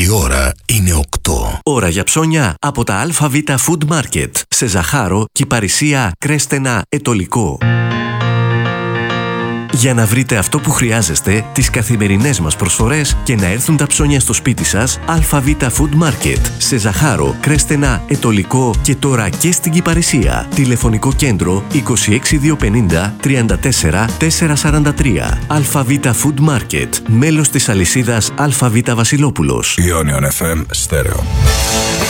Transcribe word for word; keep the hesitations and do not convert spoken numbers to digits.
Η ώρα είναι οκτώ. Ώρα για ψώνια από τα ΑΒ Food Market σε Ζαχάρο, Κυπαρισία, Κρέστενα, Ετωλικό. Για να βρείτε αυτό που χρειάζεστε, τις καθημερινές μας προσφορές και να έρθουν τα ψώνια στο σπίτι σας, ΑΒ Food Market σε Ζαχάρο, Κρέστενα, Ετωλικό και τώρα και στην Κυπαρισία. Τηλεφωνικό κέντρο είκοσι έξι διακόσια πενήντα τριάντα τέσσερα τετρακόσια σαράντα τρία. ΑΒ Food Market, μέλος της αλυσίδας ΑΒ Βασιλόπουλος. Ionion εφ εμ Stereo.